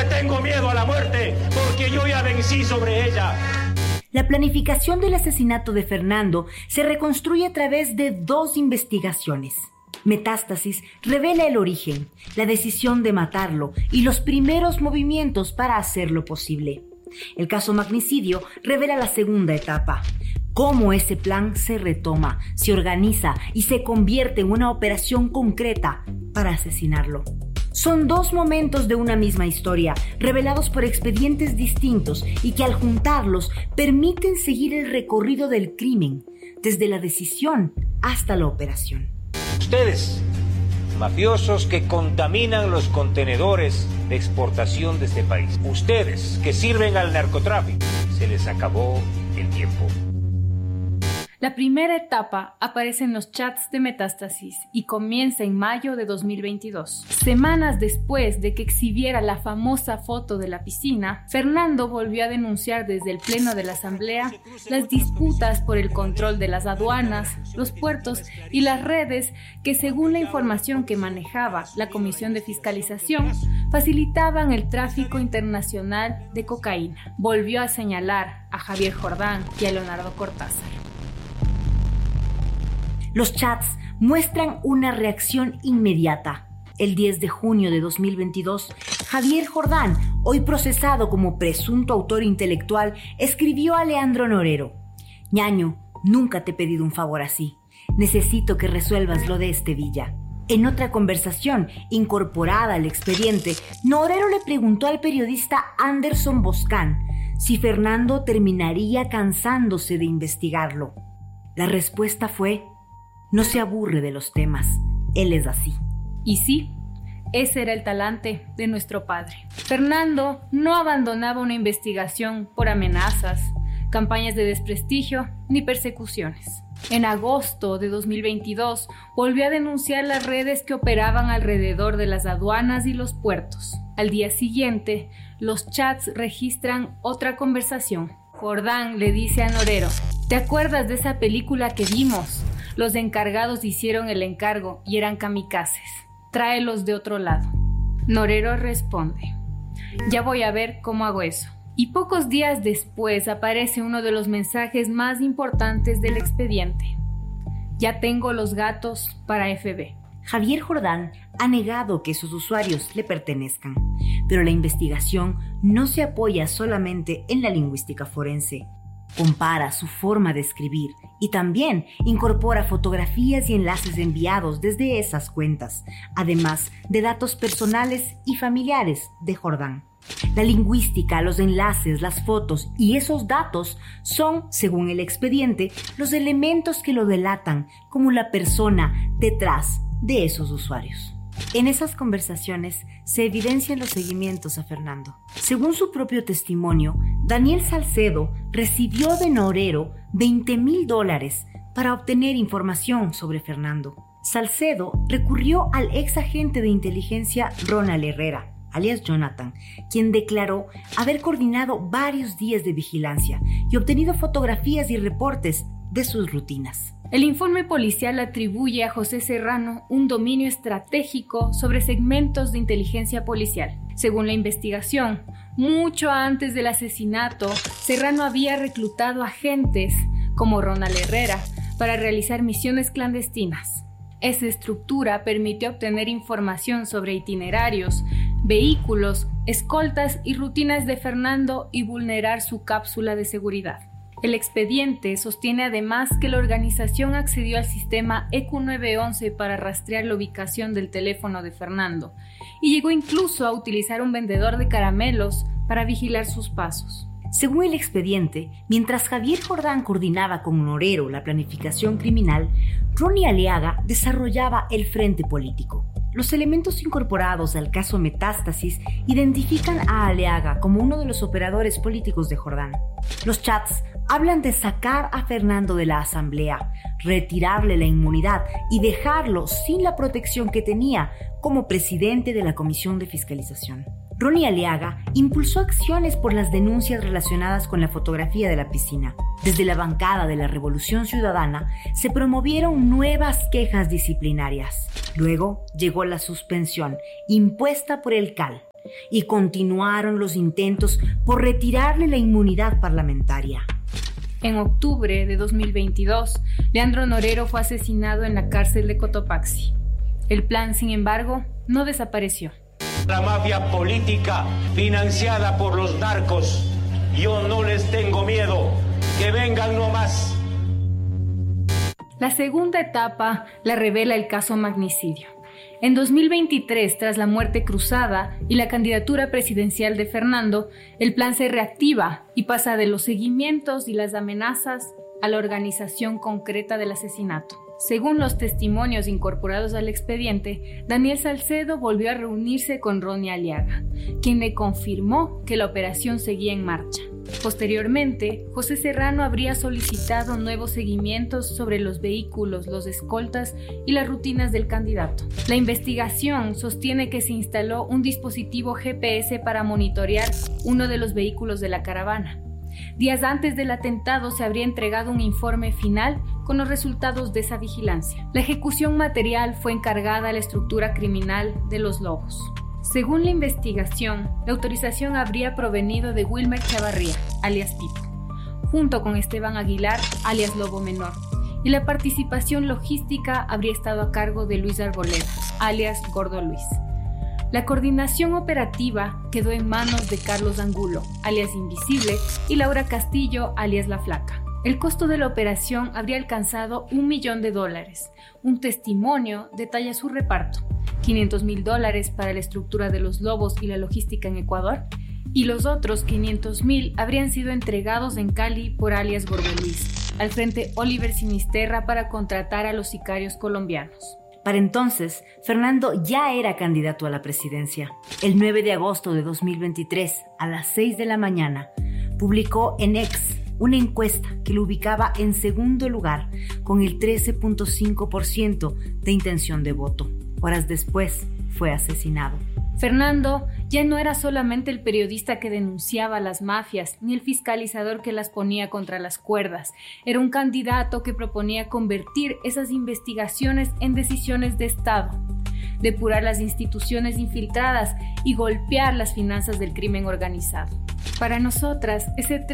le tengo miedo a la muerte porque yo ya vencí sobre ella. La planificación del asesinato de Fernando se reconstruye a través de 2 investigaciones. Metástasis revela el origen, la decisión de matarlo y los primeros movimientos para hacerlo posible. El caso Magnicidio revela la segunda etapa, cómo ese plan se retoma, se organiza y se convierte en una operación concreta para asesinarlo. Son 2 momentos de una misma historia, revelados por expedientes distintos y que al juntarlos permiten seguir el recorrido del crimen, desde la decisión hasta la operación. Ustedes, mafiosos que contaminan los contenedores de exportación de este país. Ustedes que sirven al narcotráfico. Se les acabó el tiempo. La primera etapa aparece en los chats de Metástasis y comienza en mayo de 2022. Semanas después de que exhibiera la famosa foto de la piscina, Fernando volvió a denunciar desde el pleno de la Asamblea las disputas por el control de las aduanas, los puertos y las redes que, según la información que manejaba la Comisión de Fiscalización, facilitaban el tráfico internacional de cocaína. Volvió a señalar a Javier Jordán y a Leonardo Cortázar. Los chats muestran una reacción inmediata. El 10 de junio de 2022, Javier Jordán, hoy procesado como presunto autor intelectual, escribió a Leandro Norero: «Ñaño, nunca te he pedido un favor así. Necesito que resuelvas lo de Villa». En otra conversación incorporada al expediente, Norero le preguntó al periodista Anderson Boscan si Fernando terminaría cansándose de investigarlo. La respuesta fue: «No se aburre de los temas, él es así». Y sí, ese era el talante de nuestro padre. Fernando no abandonaba una investigación por amenazas, campañas de desprestigio ni persecuciones. En agosto de 2022 volvió a denunciar las redes que operaban alrededor de las aduanas y los puertos. Al día siguiente, los chats registran otra conversación. Jordán le dice a Norero: «¿Te acuerdas de esa película que vimos? Los encargados hicieron el encargo y eran kamikazes. Tráelos de otro lado». Norero responde: «Ya voy a ver cómo hago eso». Y pocos días después aparece uno de los mensajes más importantes del expediente: «Ya tengo los gatos para FB». Javier Jordán ha negado que esos usuarios le pertenezcan, pero la investigación no se apoya solamente en la lingüística forense. Compara su forma de escribir y también incorpora fotografías y enlaces enviados desde esas cuentas, además de datos personales y familiares de Jordán. La lingüística, los enlaces, las fotos y esos datos son, según el expediente, los elementos que lo delatan como la persona detrás de esos usuarios. En esas conversaciones se evidencian los seguimientos a Fernando. Según su propio testimonio, Daniel Salcedo recibió de Norero $20,000 para obtener información sobre Fernando. Salcedo recurrió al ex agente de inteligencia Ronald Herrera, alias Jonathan, quien declaró haber coordinado varios días de vigilancia y obtenido fotografías y reportes de sus rutinas. El informe policial atribuye a José Serrano un dominio estratégico sobre segmentos de inteligencia policial. Según la investigación, mucho antes del asesinato, Serrano había reclutado agentes como Ronald Herrera para realizar misiones clandestinas. Esa estructura permitió obtener información sobre itinerarios, vehículos, escoltas y rutinas de Fernando y vulnerar su cápsula de seguridad. El expediente sostiene además que la organización accedió al sistema EQ911 para rastrear la ubicación del teléfono de Fernando y llegó incluso a utilizar un vendedor de caramelos para vigilar sus pasos. Según el expediente, mientras Javier Jordán coordinaba con Norero la planificación criminal, Ronnie Aliaga desarrollaba el frente político. Los elementos incorporados al caso Metástasis identifican a Aliaga como uno de los operadores políticos de Jordán. Los chats hablan de sacar a Fernando de la Asamblea, retirarle la inmunidad y dejarlo sin la protección que tenía como presidente de la Comisión de Fiscalización. Ronnie Aliaga impulsó acciones por las denuncias relacionadas con la fotografía de la piscina. Desde la bancada de la Revolución Ciudadana se promovieron nuevas quejas disciplinarias. Luego llegó la suspensión impuesta por el CAL, y continuaron los intentos por retirarle la inmunidad parlamentaria. En octubre de 2022, Leandro Norero fue asesinado en la cárcel de Cotopaxi. El plan, sin embargo, no desapareció. La mafia política financiada por los narcos, yo no les tengo miedo, que vengan nomás. La segunda etapa la revela el caso magnicidio. En 2023, tras la muerte cruzada y la candidatura presidencial de Fernando, el plan se reactiva y pasa de los seguimientos y las amenazas a la organización concreta del asesinato. Según los testimonios incorporados al expediente, Daniel Salcedo volvió a reunirse con Ronnie Aliaga, quien le confirmó que la operación seguía en marcha. Posteriormente, José Serrano habría solicitado nuevos seguimientos sobre los vehículos, los escoltas y las rutinas del candidato. La investigación sostiene que se instaló un dispositivo GPS para monitorear uno de los vehículos de la caravana. Días antes del atentado se habría entregado un informe final con los resultados de esa vigilancia. La ejecución material fue encargada a la estructura criminal de Los Lobos. Según la investigación, la autorización habría provenido de Wilmer Chavarría, alias Pipo, junto con Esteban Aguilar, alias Lobo Menor, y la participación logística habría estado a cargo de Luis Arboleda, alias Gordo Luis. La coordinación operativa quedó en manos de Carlos Angulo, alias Invisible, y Laura Castillo, alias La Flaca. El costo de la operación habría alcanzado $1 millón. Un testimonio detalla su reparto: $500,000 para la estructura de Los Lobos y la logística en Ecuador, y los otros $500,000 habrían sido entregados en Cali por alias Gordo Luis, al frente Oliver Sinisterra, para contratar a los sicarios colombianos. Para entonces, Fernando ya era candidato a la presidencia. El 9 de agosto de 2023, a las 6 de la mañana, publicó en X una encuesta que lo ubicaba en segundo lugar con el 13.5% de intención de voto. Horas después, fue asesinado. Fernando ya no era solamente el periodista que denunciaba a las mafias, ni el fiscalizador que las ponía contra las cuerdas. Era un candidato que proponía convertir esas investigaciones en decisiones de Estado, depurar las instituciones infiltradas y golpear las finanzas del crimen organizado. Para nosotras, ese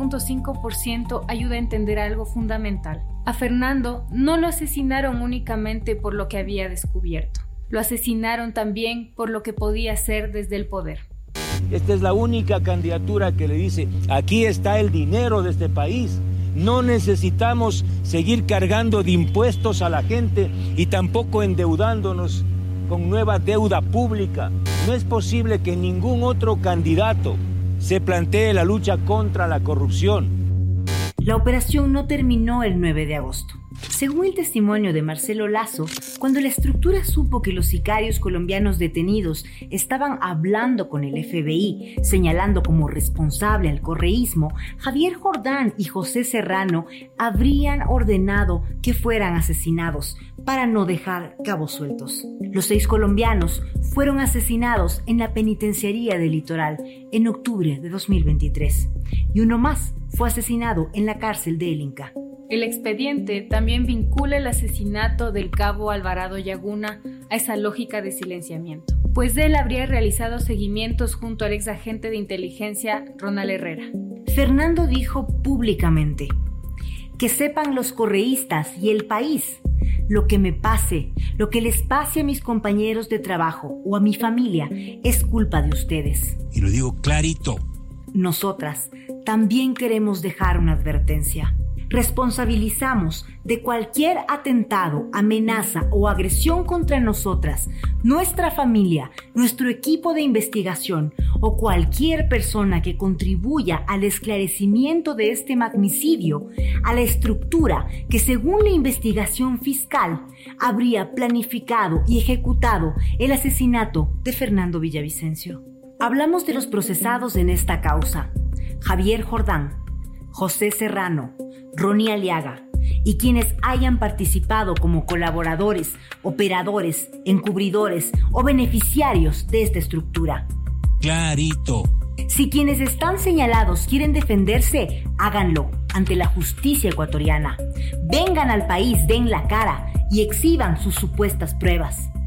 13.5% ayuda a entender algo fundamental. A Fernando no lo asesinaron únicamente por lo que había descubierto. Lo asesinaron también por lo que podía hacer desde el poder. Esta es la única candidatura que le dice: aquí está el dinero de este país. No necesitamos seguir cargando de impuestos a la gente y tampoco endeudándonos con nueva deuda pública. No es posible que ningún otro candidato se plantee la lucha contra la corrupción. La operación no terminó el 9 de agosto. Según el testimonio de Marcelo Lazo, cuando la estructura supo que los sicarios colombianos detenidos estaban hablando con el FBI, señalando como responsable al correísmo, Javier Jordán y José Serrano habrían ordenado que fueran asesinados para no dejar cabos sueltos. Los 6 colombianos fueron asesinados en la penitenciaría del Litoral en octubre de 2023 y uno más fue asesinado en la cárcel de El Inca. El expediente también vincula el asesinato del cabo Alvarado Yaguna a esa lógica de silenciamiento, pues él habría realizado seguimientos junto al ex agente de inteligencia Ronald Herrera. Fernando dijo públicamente: que sepan los correístas y el país, lo que me pase, lo que les pase a mis compañeros de trabajo o a mi familia, es culpa de ustedes. Y lo digo clarito. Nosotras también queremos dejar una advertencia. Responsabilizamos de cualquier atentado, amenaza o agresión contra nosotras, nuestra familia, nuestro equipo de investigación o cualquier persona que contribuya al esclarecimiento de este magnicidio, a la estructura que, según la investigación fiscal, habría planificado y ejecutado el asesinato de Fernando Villavicencio. Hablamos de los procesados en esta causa: Javier Jordán, José Serrano, Ronnie Aliaga y quienes hayan participado como colaboradores, operadores, encubridores o beneficiarios de esta estructura. Clarito. Si quienes están señalados quieren defenderse, háganlo ante la justicia ecuatoriana. Vengan al país, den la cara y exhiban sus supuestas pruebas.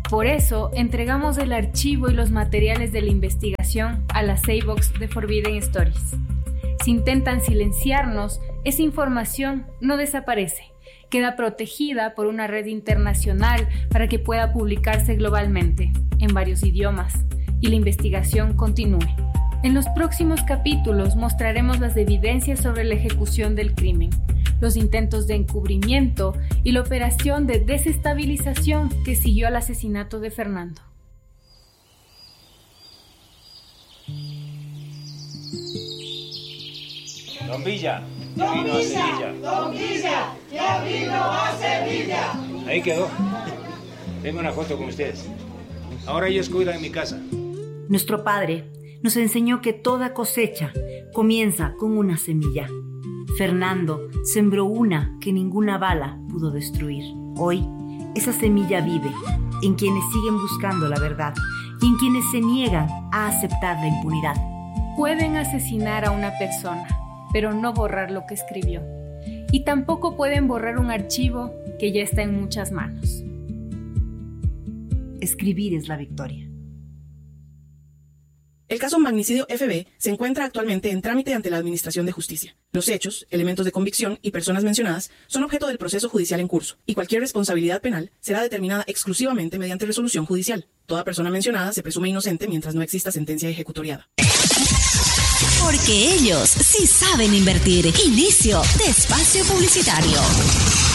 Por eso, entregamos el archivo y los materiales de la investigación a la Safebox de Forbidden Stories. Si intentan silenciarnos, esa información no desaparece. Queda protegida por una red internacional para que pueda publicarse globalmente, en varios idiomas, y la investigación continúe. En los próximos capítulos mostraremos las evidencias sobre la ejecución del crimen, los intentos de encubrimiento y la operación de desestabilización que siguió al asesinato de Fernando. Don Villa, ya vino a Sevilla. Don Villa, ya vino a Sevilla. Ahí quedó. Tengo una foto con ustedes. Ahora ellos cuidan mi casa. Nuestro padre nos enseñó que toda cosecha comienza con una semilla. Fernando sembró una que ninguna bala pudo destruir. Hoy, esa semilla vive en quienes siguen buscando la verdad y en quienes se niegan a aceptar la impunidad. Pueden asesinar a una persona, pero no borrar lo que escribió. Y tampoco pueden borrar un archivo que ya está en muchas manos. Escribir es la victoria. El caso Magnicidio FB se encuentra actualmente en trámite ante la Administración de Justicia. Los hechos, elementos de convicción y personas mencionadas son objeto del proceso judicial en curso, y cualquier responsabilidad penal será determinada exclusivamente mediante resolución judicial. Toda persona mencionada se presume inocente mientras no exista sentencia ejecutoriada. Porque ellos sí saben invertir. Inicio de espacio publicitario.